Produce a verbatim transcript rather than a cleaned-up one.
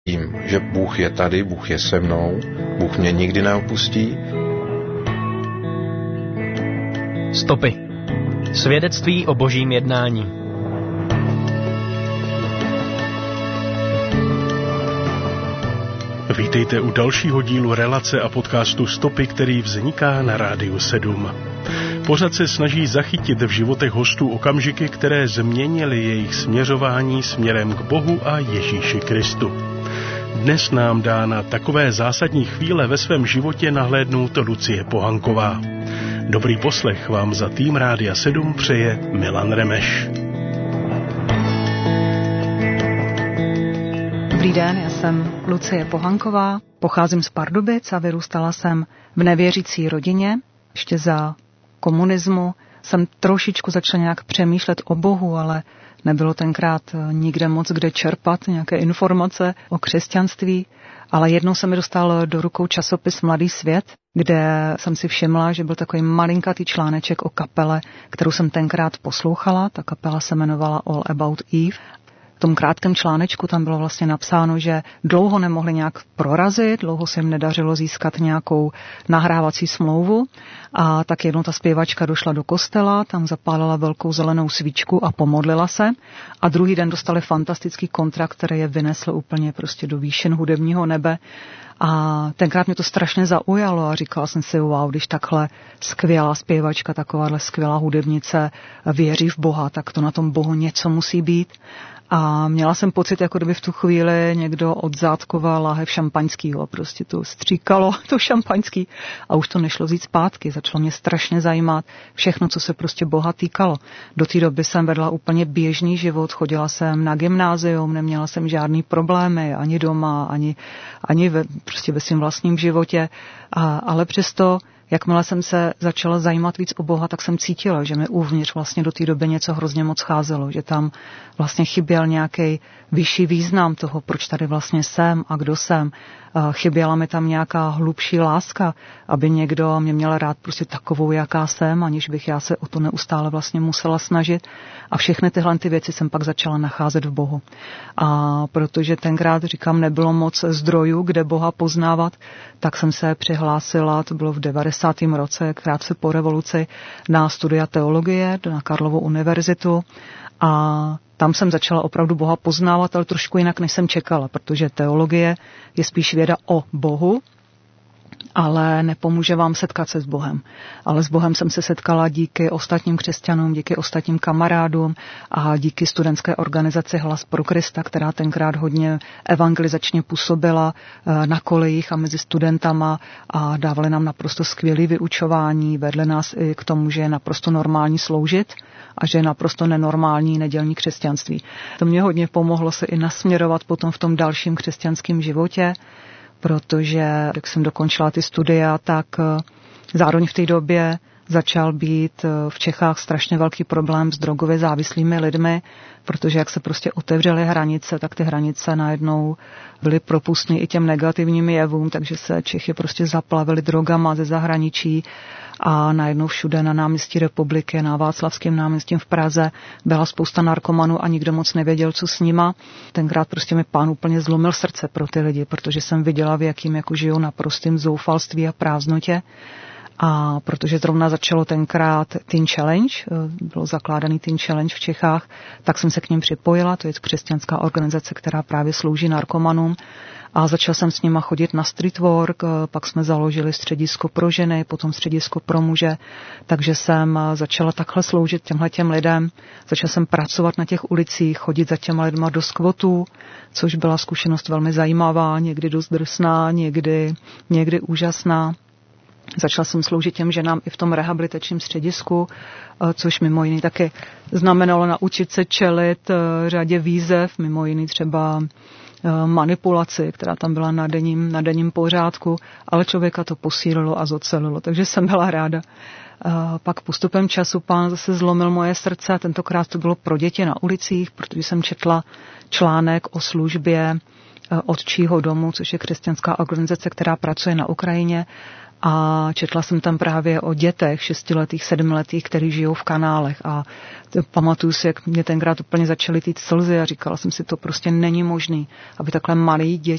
Vím, že Bůh je tady, Bůh je se mnou, Bůh mě nikdy neopustí. Stopy. Svědectví o božím jednání. Vítejte u dalšího dílu relace a podcastu Stopy, který vzniká na Rádiu sedm. Pořad se snaží zachytit v životech hostů okamžiky, které změnily jejich směřování směrem k Bohu a Ježíši Kristu. Dnes nám dá na takové zásadní chvíle ve svém životě nahlédnout Lucie Pohanková. Dobrý poslech vám za tým Rádia sedm přeje Milan Remeš. Dobrý den, já jsem Lucie Pohanková, pocházím z Pardubic a vyrůstala jsem v nevěřící rodině. Ještě za komunismu jsem trošičku začala nějak přemýšlet o Bohu, ale nebylo tenkrát nikde moc kde čerpat nějaké informace o křesťanství. Ale jednou se mi dostal do rukou časopis Mladý svět, kde jsem si všimla, že byl takový malinkatý článeček o kapele, kterou jsem tenkrát poslouchala. Ta kapela se jmenovala All About Eve. V tom krátkém článečku tam bylo vlastně napsáno, že dlouho nemohli nějak prorazit, dlouho se jim nedařilo získat nějakou nahrávací smlouvu a tak jednou ta zpěvačka došla do kostela, tam zapálila velkou zelenou svíčku a pomodlila se a druhý den dostali fantastický kontrakt, který je vynesl úplně prostě do výšin hudebního nebe. A tenkrát mě to strašně zaujalo a říkala jsem si, wow, když takhle skvělá zpěvačka, takováhle skvělá hudebnice věří v Boha, tak to na tom Bohu něco musí být. A měla jsem pocit, jako kdyby v tu chvíli někdo odzátkoval láhev šampaňskýho. Prostě to stříkalo, to šampaňský. A už to nešlo vzít zpátky. Začalo mě strašně zajímat všechno, co se prostě Boha týkalo. Do té doby jsem vedla úplně běžný život. Chodila jsem na gymnázium, neměla jsem žádný problémy, ani doma, ani, ani ve, prostě ve svém vlastním životě. A, ale přesto, jakmile jsem se začala zajímat víc o Boha, tak jsem cítila, že mi uvnitř vlastně do té doby něco hrozně moc cházelo, že tam vlastně chyběl nějaký vyšší význam toho, proč tady vlastně jsem a kdo jsem. Chyběla mi tam nějaká hlubší láska, aby někdo mě měl rád prostě takovou, jaká jsem, aniž bych já se o to neustále vlastně musela snažit. A všechny tyhle ty věci jsem pak začala nacházet v Bohu. A protože tenkrát, říkám, nebylo moc zdrojů, kde Boha poznávat, tak jsem se přihlásila, to bylo v devadesátém roce, krátce po revoluci, na studia teologie na Karlovu univerzitu a tam jsem začala opravdu Boha poznávat, ale trošku jinak, než jsem čekala, protože teologie je spíš věda o Bohu, ale nepomůže vám setkat se s Bohem. Ale s Bohem jsem se setkala díky ostatním křesťanům, díky ostatním kamarádům a díky studentské organizaci Hlas pro Krista, která tenkrát hodně evangelizačně působila na kolejích a mezi studentama a dávali nám naprosto skvělé vyučování, vedli nás i k tomu, že je naprosto normální sloužit a že je naprosto nenormální nedělní křesťanství. To mě hodně pomohlo se i nasměrovat potom v tom dalším křesťanském životě, protože jak jsem dokončila ty studia, tak zároveň v té době začal být v Čechách strašně velký problém s drogově závislými lidmi, protože jak se prostě otevřely hranice, tak ty hranice najednou byly propustné i těm negativním jevům, takže se Čechy prostě zaplavily drogama ze zahraničí a najednou všude na náměstí Republiky, na Václavském náměstí v Praze byla spousta narkomanů a nikdo moc nevěděl, co s nima. Tenkrát prostě mi Pán úplně zlomil srdce pro ty lidi, protože jsem viděla, v jakým jako žijou naprostým zoufalství a prázdnotě. A protože zrovna začalo tenkrát Teen Challenge, bylo zakládaný Teen Challenge v Čechách, tak jsem se k ním připojila, to je křesťanská organizace, která právě slouží narkomanům. A začala jsem s nima chodit na street work, pak jsme založili středisko pro ženy, potom středisko pro muže, takže jsem začala takhle sloužit těmhletěm lidem. Začala jsem pracovat na těch ulicích, chodit za těma lidma do skvotů, což byla zkušenost velmi zajímavá, někdy dost drsná, někdy, někdy úžasná. Začala jsem sloužit těm ženám i v tom rehabilitačním středisku, což mimo jiný taky znamenalo naučit se čelit řadě výzev, mimo jiný třeba manipulaci, která tam byla na denním, na denním pořádku, ale člověka to posílilo a zocelilo, takže jsem byla ráda. Pak postupem času Pán zase zlomil moje srdce a tentokrát to bylo pro děti na ulicích, protože jsem četla článek o službě Otčího domu, což je křesťanská organizace, která pracuje na Ukrajině. A četla jsem tam právě o dětech šestiletých, sedmiletých, kteří žijou v kanálech. A pamatuju si, jak mě tenkrát úplně začaly týt slzy a říkala jsem si, to prostě není možný, aby takhle malí, dě,